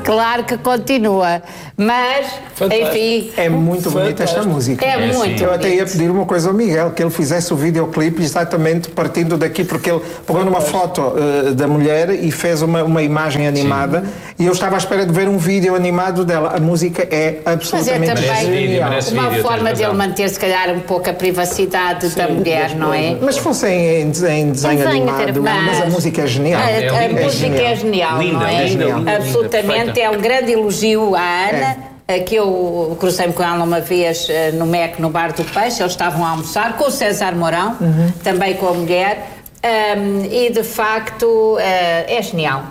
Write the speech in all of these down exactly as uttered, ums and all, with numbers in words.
Claro que continua. Mas, fantástico. Enfim... É muito bonita esta música. É, é muito Eu até ia pedir uma coisa ao Miguel, que ele fizesse o videoclipe exatamente partindo daqui, porque ele pegou numa foto uh, da mulher e fez uma, uma imagem animada. Sim. E eu estava à espera de ver um vídeo animado dela. A música é absolutamente Mas é também genial. uma vídeo, forma dele manter, se calhar, um pouco a privacidade Sim, da mulher, não é? Mas se fosse em, em desenho, desenho animado, mas, mas a música é genial. A, é a, a é música genial. é genial, linda, não é? Linda, linda, absolutamente, linda, é um grande elogio à Ana. É. Que eu cruzei-me com ela uma vez no M E C, no Bar do Peixe. Eles estavam a almoçar com o César Mourão, uhum. também com a mulher, um, e de facto uh, é genial.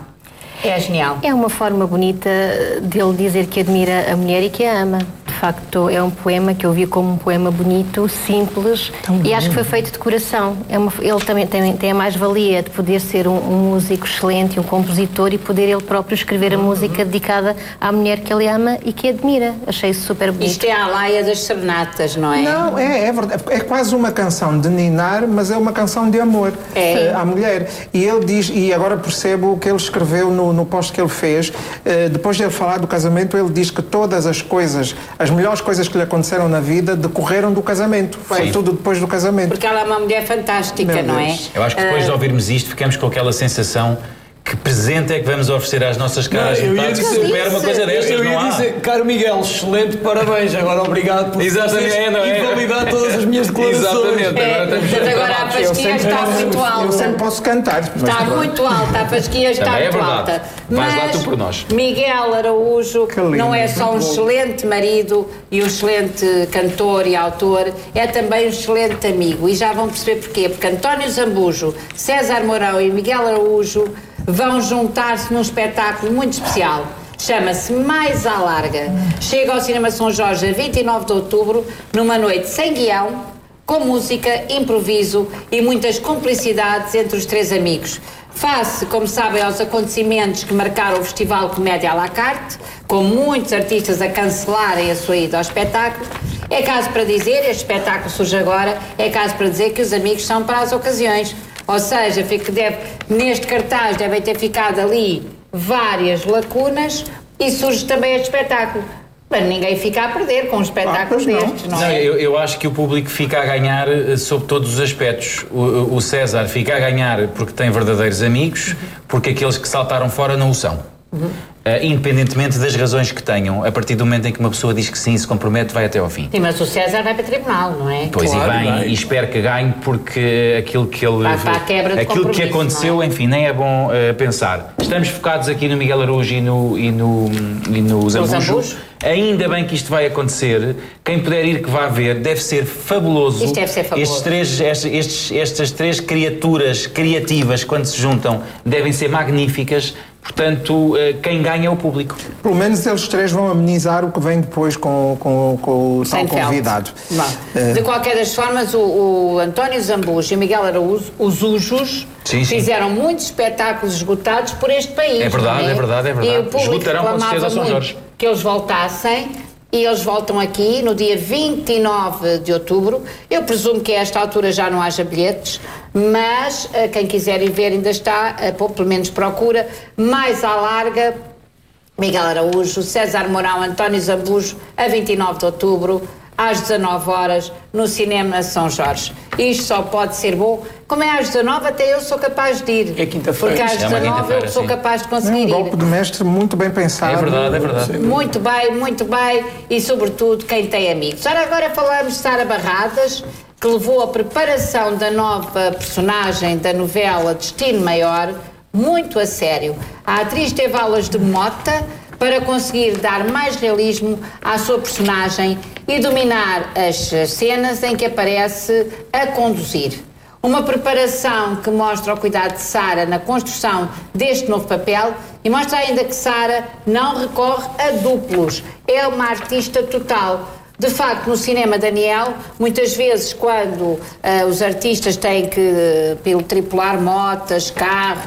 É genial. É uma forma bonita dele dizer que admira a mulher e que a ama. De facto, é um poema que eu vi como um poema bonito, simples, Tão e bem. acho que foi feito de coração. É uma, ele também tem, tem a mais-valia de poder ser um, um músico excelente, um compositor, e poder ele próprio escrever a música dedicada à mulher que ele ama e que admira. Achei isso super bonito. Isto é a laia das serenatas, não é? Não, é, é verdade. É quase uma canção de ninar, mas é uma canção de amor é. à mulher. E ele diz, e agora percebo o que ele escreveu no, no post que ele fez, depois de ele falar do casamento, ele diz que todas as coisas, as melhores coisas que lhe aconteceram na vida decorreram do casamento. Foi tudo depois do casamento. Porque ela é uma mulher fantástica, Meu não Deus. é? Eu acho que depois uh... de ouvirmos isto, ficamos com aquela sensação: que presente é que vamos oferecer às nossas caras? Eu ia dizer uma coisa destas, eu ia não há? dizer, caro Miguel, excelente, parabéns. Agora obrigado por invalidar todas as minhas declarações. Exatamente. É, agora portanto, agora a fasquia está muito alta. Eu sempre posso cantar. Está muito alta, a fasquia está Também muito é alta. Mas lá tu por nós. Miguel Araújo lindo, não é só um excelente marido e um excelente cantor e autor, é também um excelente amigo. E já vão perceber porquê. Porque António Zambujo, César Mourão e Miguel Araújo vão juntar-se num espetáculo muito especial. Chama-se Mais à Larga. Chega ao Cinema São Jorge a vinte e nove de outubro, numa noite sem guião, com música, improviso e muitas complicidades entre os três amigos. Face, como sabem, aos acontecimentos que marcaram o Festival Comédia à la carte, com muitos artistas a cancelarem a sua ida ao espetáculo, é caso para dizer, este espetáculo surge agora, é caso para dizer que os amigos são para as ocasiões. Ou seja, fica, deve, neste cartaz devem ter ficado ali várias lacunas e surge também este espetáculo. Para ninguém ficar a perder com um espetáculo ah, destes, não, não é? Não, eu, eu acho que o público fica a ganhar sob todos os aspectos. O, o César fica a ganhar porque tem verdadeiros amigos, porque aqueles que saltaram fora não o são. Uhum. Uh, independentemente das razões que tenham, a partir do momento em que uma pessoa diz que sim, se compromete, vai até ao fim. Sim, mas o César vai para o tribunal, não é? Pois, claro, e bem, vai. E espero que ganhe, porque aquilo que ele vai para a quebra de aquilo que aconteceu, é? enfim, nem é bom uh, pensar. Estamos focados aqui no Miguel Araújo e no, e no, e no Zambujo. Ainda bem que isto vai acontecer. Quem puder ir que vá ver, deve ser fabuloso. Isto deve ser fabuloso. Estes três, estes, estes, estas três criaturas criativas, quando se juntam, devem ser magníficas. Portanto, quem ganha é o público. Pelo menos eles três vão amenizar o que vem depois com, com, com o tal convidado. Uh... De qualquer das formas, o, o António Zambujo e o Miguel Araújo, os Ujos, sim, sim. fizeram muitos espetáculos esgotados por este país. É verdade, é? é verdade, é verdade. E o público esgotarão com certeza a São Jorge. Que eles voltassem. E eles voltam aqui no dia vinte e nove de outubro. Eu presumo que a esta altura já não haja bilhetes, mas uh, quem quiser ir ver ainda está, uh, pelo menos procura. Mais à Larga, Miguel Araújo, César Mourão, António Zambujo, a vinte e nove de outubro, às dezanove horas, no Cinema São Jorge. Isto só pode ser bom. Como é às dezanove, até eu sou capaz de ir. É quinta-feira. Porque às dezanove eu sou sim. capaz de conseguir é um ir. golpe de mestre muito bem pensado. É verdade, é verdade. Muito bem, muito bem. E, sobretudo, quem tem amigos. Ora, agora falamos de Sara Barradas, que levou a preparação da nova personagem da novela Destino Maior muito a sério. A atriz teve aulas de mota para conseguir dar mais realismo à sua personagem e dominar as cenas em que aparece a conduzir. Uma preparação que mostra o cuidado de Sara na construção deste novo papel e mostra ainda que Sara não recorre a duplos, é uma artista total. De facto, no cinema, Daniel, muitas vezes quando uh, os artistas têm que uh, tripular motas, carros,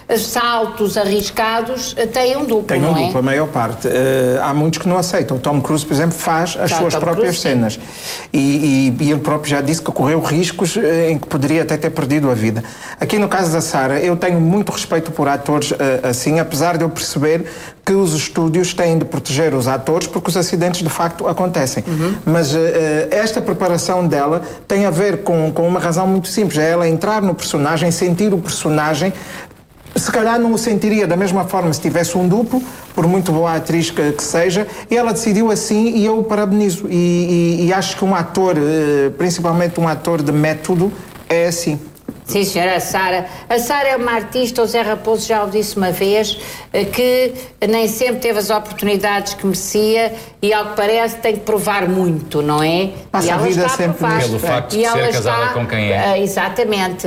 saltos arriscados têm um duplo, Tem um não duplo, é? a maior parte. Uh, há muitos que não aceitam. O Tom Cruise, por exemplo, faz as Já, suas Tom próprias Cruise, cenas. E, e, e ele próprio já disse que correu riscos uh, em que poderia até ter perdido a vida. Aqui no caso da Sarah, eu tenho muito respeito por atores uh, assim, apesar de eu perceber que os estúdios têm de proteger os atores porque os acidentes de facto acontecem. Uhum. Mas uh, esta preparação dela tem a ver com, com uma razão muito simples. É ela entrar no personagem, sentir o personagem. Se calhar não o sentiria da mesma forma se tivesse um duplo, por muito boa atriz que, que seja, e ela decidiu assim e eu o parabenizo. E, e, e acho que um ator, uh, principalmente um ator de método, é assim. Sim, senhora, a Sara. A Sara é uma artista, o Zé Raposo já o disse uma vez, que nem sempre teve as oportunidades que merecia e, ao que parece, tem que provar muito, não é? Passa e ela a vida está sempre provar. Pelo facto de e ser ela casada está, com quem é. Uh, exatamente. Uh,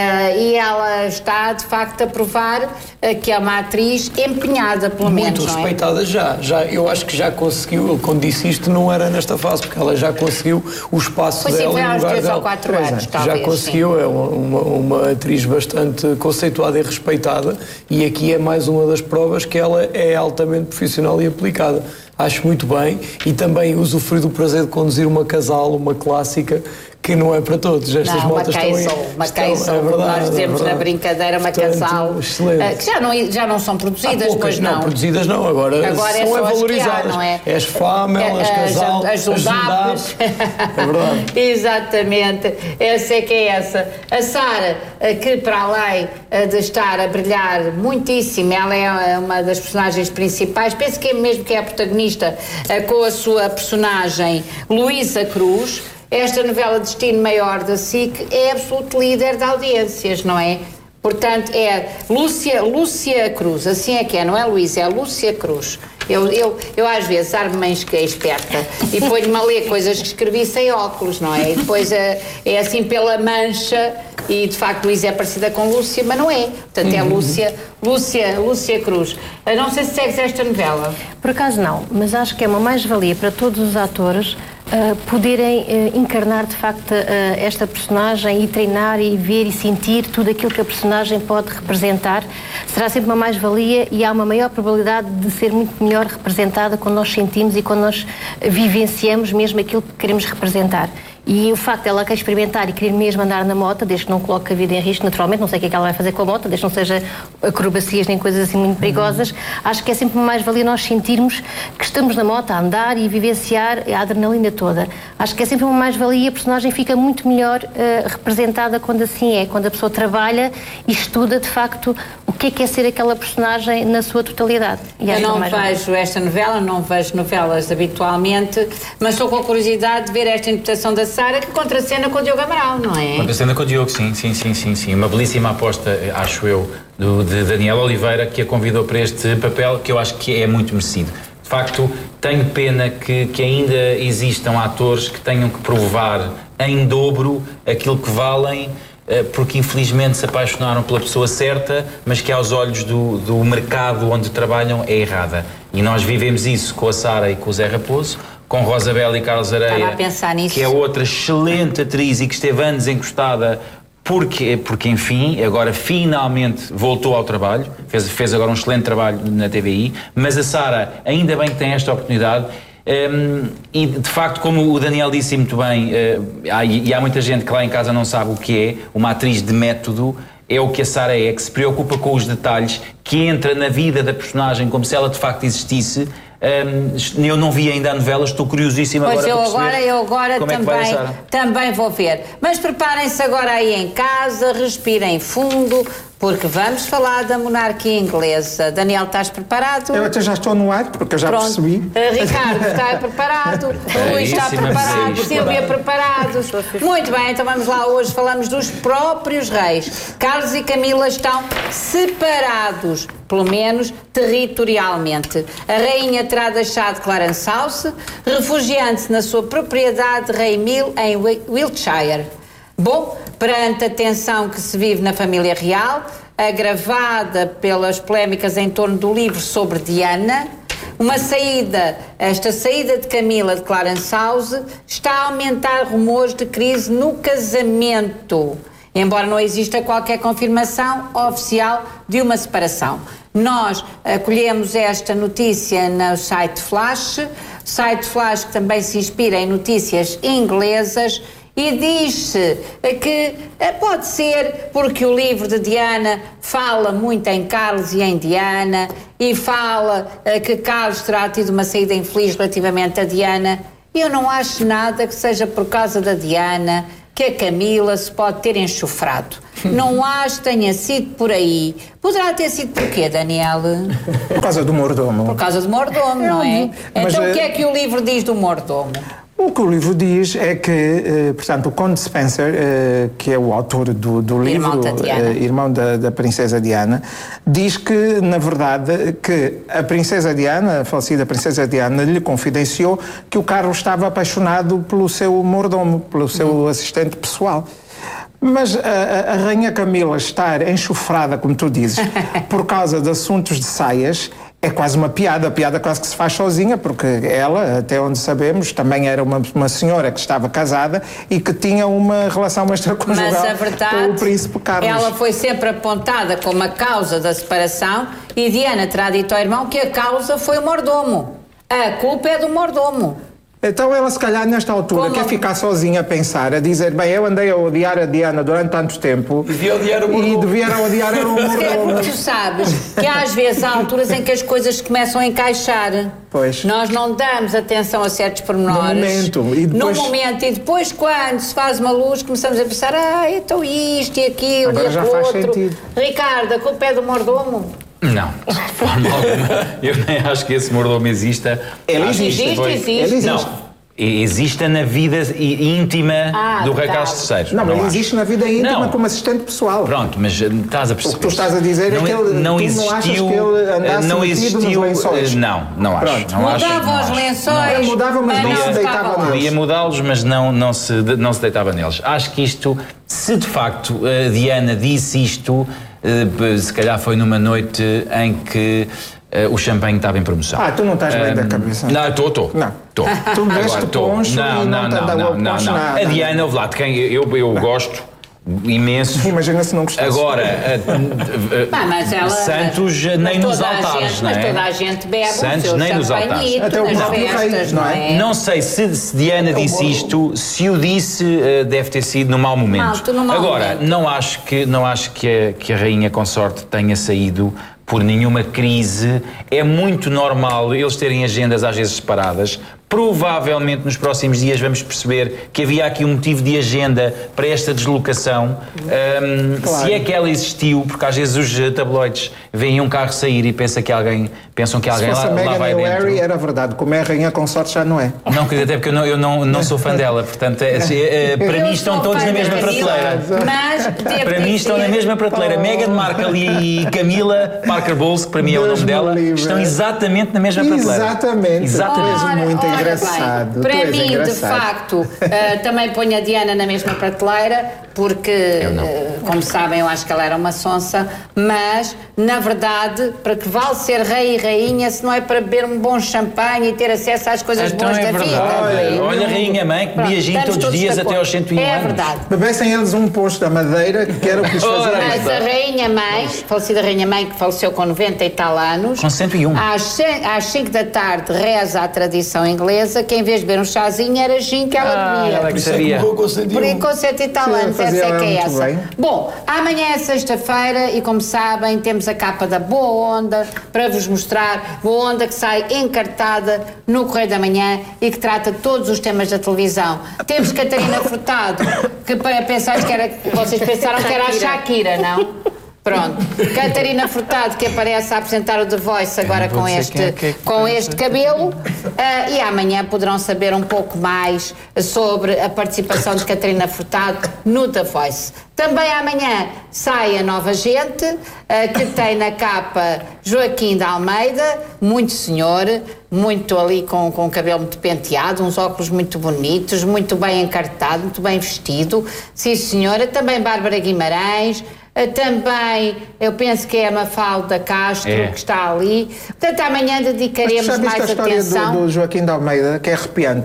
e ela está, de facto, a provar uh, que é uma atriz empenhada, pelo menos, Muito não é? respeitada já. já. Eu acho que já conseguiu, ele quando disse isto não era nesta fase, porque ela já conseguiu o espaço Pois dela sim, foi e o aos lugar três dela. ou quatro anos, talvez. Já conseguiu, sim. é uma, uma, uma atriz bastante conceituada e respeitada, e aqui é mais uma das provas que ela é altamente profissional e aplicada. Acho muito bem, e também usufrui do prazer de conduzir uma casal, uma clássica, que não é para todos. Estas Não, motas uma estão em... Keisel, uma estão, Keisel, é verdade, nós dizemos é na brincadeira, uma Portanto, casal, excelente. uh, que já não, já não são produzidas, Há poucas, pois não. não, produzidas não, agora, Agora é são só é as que há, valorizadas. não é? É as Famel, as Casal, as Zuldapes. É verdade. Exatamente, essa é que é essa. A Sara, que para além de estar a brilhar muitíssimo, ela é uma das personagens principais, penso que é mesmo que é a protagonista, com a sua personagem Luísa Cruz. Esta novela Destino Maior da S I C é absoluto líder de audiências, não é? Portanto, é Lúcia, Lúcia Cruz, assim é que é, não é Luísa, é Lúcia Cruz. Eu, eu, eu às vezes armo-me que é esperta e ponho-me a ler coisas que escrevi sem óculos, não é? E depois é, é assim pela mancha e de facto Luísa é parecida com Lúcia, mas não é. Portanto, é Lúcia, Lúcia, Lúcia Cruz. Eu não sei se segues esta novela. Por acaso não, mas acho que é uma mais-valia para todos os atores Uh, poderem uh, encarnar de facto uh, esta personagem e treinar e ver e sentir tudo aquilo que a personagem pode representar. Será sempre uma mais-valia e há uma maior probabilidade de ser muito melhor representada quando nós sentimos e quando nós vivenciamos mesmo aquilo que queremos representar. E o facto de ela querer experimentar e querer mesmo andar na moto, desde que não coloque a vida em risco, naturalmente, não sei o que é que ela vai fazer com a moto, desde que não seja acrobacias nem coisas assim muito perigosas, uhum. Acho que é sempre uma mais-valia nós sentirmos que estamos na moto a andar e vivenciar a adrenalina toda. Acho que é sempre uma mais-valia e a personagem fica muito melhor uh, representada quando assim é, quando a pessoa trabalha e estuda de facto o que é que é ser aquela personagem na sua totalidade. E eu não vejo valia. esta novela, não vejo novelas habitualmente, mas estou com a curiosidade de ver esta interpretação da Sara, que contracena com o Diogo Amaral, não é? Contracena com o Diogo, sim, sim, sim, sim, sim. Uma belíssima aposta, acho eu, do, de Daniel Oliveira, que a convidou para este papel, que eu acho que é muito merecido. De facto, tenho pena que, que ainda existam atores que tenham que provar em dobro aquilo que valem, porque infelizmente se apaixonaram pela pessoa certa, mas que aos olhos do, do mercado onde trabalham é errada. E nós vivemos isso com a Sara e com o Zé Raposo, com Rosabel e Carlos Areia, que é outra excelente atriz e que esteve anos encostada, porque, porque enfim, agora finalmente voltou ao trabalho, fez, fez agora um excelente trabalho na T V I, mas a Sara ainda bem que tem esta oportunidade. Um, e de facto, como o Daniel disse muito bem, uh, há, e há muita gente que lá em casa não sabe o que é uma atriz de método. É o que a Sara é, que se preocupa com os detalhes, que entra na vida da personagem como se ela de facto existisse. Um, eu não vi ainda a novela, estou curiosíssimo pois agora eu para agora, eu agora como também, é que vai, também vou ver. Mas preparem-se agora aí em casa, respirem fundo, porque vamos falar da monarquia inglesa. Daniel, estás preparado? Eu até já estou no ar, porque eu já Pronto. percebi. Uh, Ricardo, está preparado? Luís está preparado? Silvia, preparados? Muito bem, então vamos lá. Hoje falamos dos próprios reis. Carlos e Camila estão separados, pelo menos territorialmente. A rainha terá deixado Clarence House, refugiando-se na sua propriedade de Raymil, em Wiltshire. Bom, perante a tensão que se vive na família real, agravada pelas polémicas em torno do livro sobre Diana, uma saída, esta saída de Camila de Clarence House está a aumentar rumores de crise no casamento. embora não exista qualquer confirmação oficial de uma separação. Nós acolhemos esta notícia no site Flash, site Flash que também se inspira em notícias inglesas, e diz-se que pode ser porque o livro de Diana fala muito em Carlos e em Diana, e fala que Carlos terá tido uma saída infeliz relativamente a Diana. Eu não acho nada que seja por causa da Diana que a Camila se pode ter enxofrado. Não acho que tenha sido por aí. Poderá ter sido por quê, Daniel? Por causa do mordomo. Por causa do mordomo, não é? Mas, então o que é que o livro diz do mordomo? O que o livro diz é que, eh, portanto, o Conde Spencer, eh, que é o autor do, do livro, irmão da, Diana. Eh, irmão da, da princesa Diana, diz que, na verdade, que a princesa Diana, a falecida princesa Diana, lhe confidenciou que o Carlos estava apaixonado pelo seu mordomo, pelo seu uhum. assistente pessoal. Mas a, a rainha Camila estar enxofrada, como tu dizes, por causa de assuntos de saias, é quase uma piada, a piada quase que se faz sozinha, porque ela, até onde sabemos, também era uma, uma senhora que estava casada e que tinha uma relação extraconjugal Mas a verdade, com o príncipe Carlos. Ela foi sempre apontada como a causa da separação, e Diana terá dito ao irmão que a causa foi o mordomo. A culpa é do mordomo. Então ela, se calhar, nesta altura, Como? quer ficar sozinha a pensar, a dizer, bem, eu andei a odiar a Diana durante tanto tempo. Devia odiar o mordomo. E devia odiar o mordomo. É porque tu sabes que às vezes há alturas em que as coisas começam a encaixar. Pois. Nós não damos atenção a certos pormenores. No momento. E depois... No momento. E depois, quando se faz uma luz, começamos a pensar, ah, então isto e aquilo Agora e já aquilo faz outro. sentido. Ricardo, a culpa é do mordomo? Não, de forma alguma. Eu nem acho que esse mordomo exista. Ele Acho que existe. isto foi- Existe, Ele existe. Não. Exista na vida íntima Ah, do Rei tá. Carlos terceiro. Não, mas acho. existe na vida íntima Não. como assistente pessoal. Pronto, mas uh, estás a perceber. O que tu estás a dizer é que ele- não tu não existiu, achas que ele andasse não metido nos existiu, lençóis? uh, Não, não acho. Pronto. Não acho, Mudava não os acho. lençóis, Não, mudava, mas não se se deitava estava lá. neles. Podia mudá-los, mas não, não, se, não se deitava neles. Acho que isto, se de facto a Diana disse isto, uh, se calhar foi numa noite em que Uh, o champanhe estava em promoção. Ah, tu não estás bem da cabeça. Não, estou, estou. Não. Estou. Tu veste poncho não, e não, não te não, anda não, logo não, poncho não. nada. A Diana, ouve lá, de quem eu, eu gosto imenso. Imagina se não gostasse. Agora, uh, uh, Pá, mas ela- Santos mas nem nos toda a altares, gente- não é? Mas toda a gente bebe o Santos seu nem nos altares. champanhito Até o nas próprio rei, festas, não não é? é? Não sei se, se Diana disse isto, se o disse, uh, deve ter sido no mau momento. Mal, tu no mau Agora, momento. não acho que, não acho que, a, que a rainha consorte tenha saído por nenhuma crise. É muito normal eles terem agendas às vezes separadas. Provavelmente nos próximos dias vamos perceber que havia aqui um motivo de agenda para esta deslocação. Um, Claro. Se é que ela existiu, porque às vezes os tabloides veem um carro sair e pensa que alguém, pensam que Se alguém fosse lá, a lá Meghan vai e o dentro. Harry, era verdade. Como é a rainha consorte, já não é. Não, quer dizer, até porque eu não, eu não, não sou fã dela, portanto, é, é, para Eu mim estão sou todos fã na da mesma Camila, prateleira. Mas devo Para mim estão na dizer- mesma prateleira. Meghan Markle e Camila Parker Bowles, que para mim é o Deus nome me dela, livre. estão exatamente na mesma prateleira. Exatamente. Exatamente. Tu és muito Ora engraçado. bem, Tu para és mim, de engraçado. facto, eh, também ponho a Diana na mesma prateleira, porque, eh, como sabem, eu acho que ela era uma sonsa, mas, na verdade, para que vale ser rei e rainha se não é para beber um bom champanhe e ter acesso às coisas Então boas é da verdade. vida? Olha, olha, rainha mãe, que bebia gin estamos todos os dias de até acordo. aos cento e um É anos. verdade. Bebessem eles um posto da madeira, que era o que lhes Ora, fazia. Mas a rainha mãe, falecida rainha mãe, que faleceu com noventa e tal anos, Com cento e um. às cem- às cinco da tarde reza a tradição inglesa que em vez de beber um chazinho era gin que ela Ah, bebia. ela Por que isso é que sabia. morreu com cento e Por aí um. com sete e tal Sim, anos, essa fazia é ela que é muito essa. bem. Bom, amanhã é sexta-feira e, como sabem, temos a capa da Boa Onda para vos mostrar. Boa Onda que sai encartada no Correio da Manhã e que trata todos os temas da televisão. Temos Catarina Furtado, que para pensar que era. Vocês pensaram que era a Shakira, não? Pronto. Catarina Furtado, que aparece a apresentar o The Voice agora com este, com este cabelo. Ah, e amanhã poderão saber um pouco mais sobre a participação de Catarina Furtado no The Voice. Também amanhã sai a Nova Gente, ah, que tem na capa Joaquim de Almeida, muito senhor, muito ali com, com o cabelo muito penteado, uns óculos muito bonitos, muito bem encartado, muito bem vestido. Sim, senhora. Também Bárbara Guimarães. Uh, também, eu penso que é a Mafalda Castro, É. que está ali. Portanto, amanhã Mas tu dedicaremos já viste mais a história atenção. do, do Joaquim de Almeida, que é arrepiante?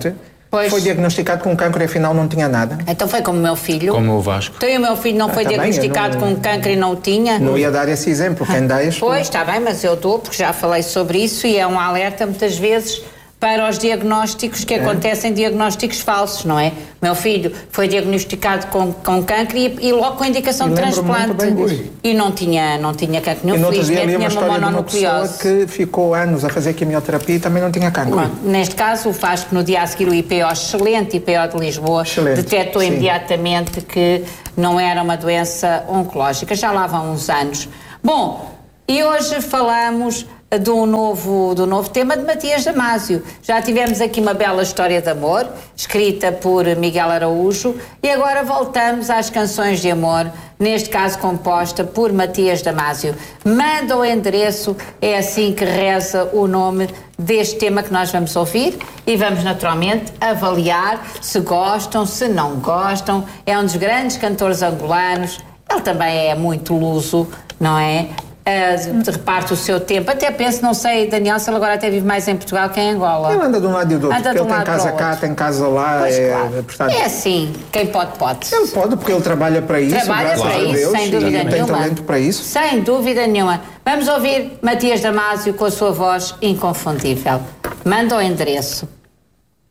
Pois. Foi diagnosticado com cancro e afinal não tinha nada. Então foi como o meu filho. Como o Vasco. Então e o meu filho não Ah, foi tá bem, diagnosticado eu não- com cancro e não o tinha? Não ia dar esse exemplo, quem dá és tu. Pois, está bem, mas eu dou, porque já falei sobre isso e é um alerta muitas vezes para os diagnósticos que acontecem, diagnósticos falsos, não é? O meu filho foi diagnosticado com, com cancro e, e logo com indicação E de lembro-me muito transplante. bem disso. E não tinha, não tinha cancro E nenhum, no outro dia felizmente li uma tinha uma história de uma pessoa mononucleose. que ficou anos a fazer quimioterapia e também não tinha cancro. Bom, neste caso, o Vasco, no dia a seguir, o I P O, excelente I P O de Lisboa, Excelente, detectou sim. imediatamente que não era uma doença oncológica. Já lá vão uns anos. Bom, e hoje falamos do novo, do novo tema de Matias Damasio. Já tivemos aqui uma bela história de amor, escrita por Miguel Araújo, e agora voltamos às canções de amor, neste caso composta por Matias Damasio. Manda o endereço, é assim que reza o nome deste tema que nós vamos ouvir e vamos naturalmente avaliar se gostam, se não gostam. É um dos grandes cantores angolanos, ele também é muito luso, não é? Uh, reparte o seu tempo. Até penso, não sei, Daniel, se ele agora até vive mais em Portugal que em Angola. Ele anda de um lado e do outro, Anda porque de um ele tem lado casa para o cá, outro. tem casa lá. Pois, é, claro. portanto, É assim, quem pode, pode. ele pode, porque ele trabalha para isso, Trabalha graças para a isso, Deus, sem e dúvida tem nenhuma. talento para isso. Sem dúvida nenhuma. Vamos ouvir Matias Damasio com a sua voz inconfundível. Manda o endereço.